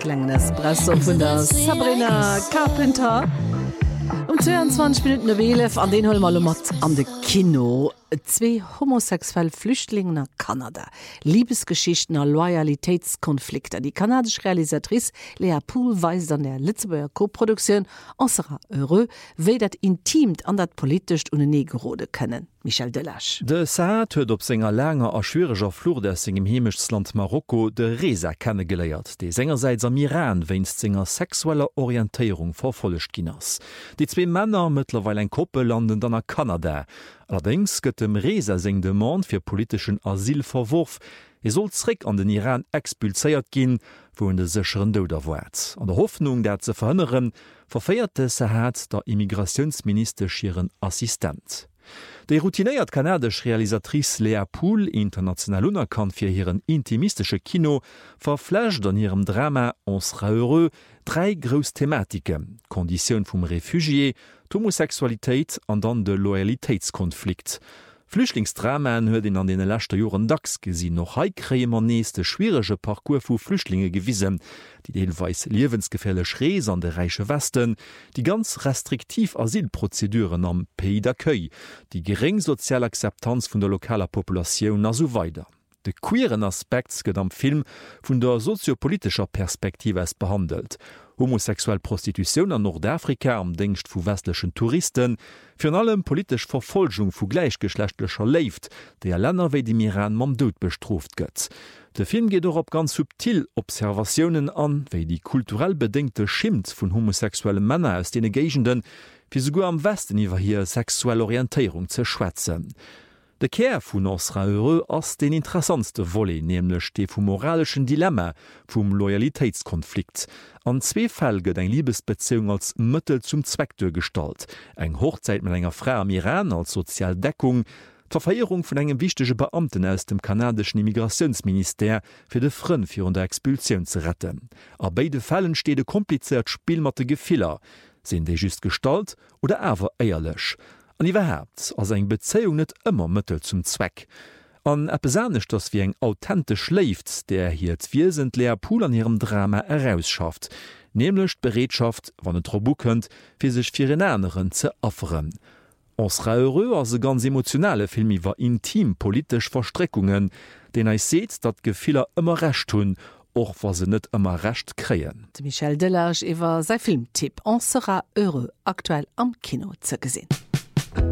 kleinen Espresso von der Sabrina Carpenter. 22 Minuten Wele an den Holm mat an de Kino. 2 homosexuelle Flüchtlinge nach Kanada. Liebesgeschichten und Loyalitätskonflikte. Die kanadische Realisatrice Lea Poole weist an der Lützeburger Co-Produktion On sera heureux, wie das intim an das politisch und negerode können. Michel Delache. De Saad huet op senger langer a schwieriger Flur der segem Hemischsland Marokko de Reza kennengeleiert, déi sengerseits am Iran weinst senger sexueller Orientierung verfollecht ginnners. Die 2 Männer mittlerweile ein Koppel landen dann a Kanada. Allerdings gëtt dem Reza seng Demand fir politischen Asyl verworf. Soll zréck an den Iran expulséiert ginn, wo en de secheren Doder wart. An der Hoffnung, dat ze verhënneren, verfeierte Saad der Immigrationsminister schieren Assistent. Die routinéiert kanadisch Realisatrice Lea Poole, international unerkannt fir hireieren intimistische Kino, verflecht an ihrem Drama On sera heureux 3 gros Thematiken: Kondition vum Refugié, Homosexualitéit an dann de Loyalitätskonflikt. Flüchtlingsdramen huet in an den letzten Joren dacks gesinn noch heikräemer nächste schwierige Parcours vu Flüchtlinge gewiesen, die deelweis liewensgefährlich Rees an de reiche Westen, die ganz restriktiv Asylprozeduren am Pays d'accueil, die gering soziale Akzeptanz vun der lokaler Population na so weiter. De queeren Aspekt gët am Film vun der soziopolitischer Perspektive es behandelt. Homosexuell Prostitution an Nordafrika am Dingst vu westlichen Touristen, fir allem politisch Verfolgung vu gleichgeschlechtlicher Leift, der Länder wie dem Iran mam Dod bestroft gëtt. Der Film geht op ganz subtil Observationen an, wie die kulturell bedingte Schimpf vun homosexuelle Männer aus den Gegenden, wie sogar am Westen iwwer hier sexuelle Orientierung zerschwätzen. De Kern vun On sera heureux ass den interessantste Volley, nämlich de vum moralischen Dilemma vum Loyalitätskonflikt. An 2 Fälle gëtt eng Liebesbeziehung als Mëttel zum Zweck durchgestalt. Eng Hochzeit mit enger Frau am Iran als Sozialdeckung, die Verehrung vun engem wichtige Beamten aus dem kanadischen Immigrationsminister fir de Frën vir der Expulsion zu retten. A beide Fällen steht de kompliziert Spiel mat de Gefiller. Sind déi just gestalt oder awer eierlech? An iwwerhäbt ass eng Bezeung net ëmmer Mëttel zum Zweck. An besannecht ass wie eng authentisch läft, der hier d'Wiesent Lea Poole an ihrem Drama herausschafft, nämlich d'Bereetschaft, wann et Robu kënnt, fir sech fir en Äneren ze offeren. On sera heureux as se ganz emotionale Film iwwer intim politisch Verstreckungen, den eich seet, dat Gefiller ëmmer recht hunn, och was se net ëmmer recht kreien. Michel Delache iwwer sei Filmtipp On sera heureux aktuell am Kino ze gesinn.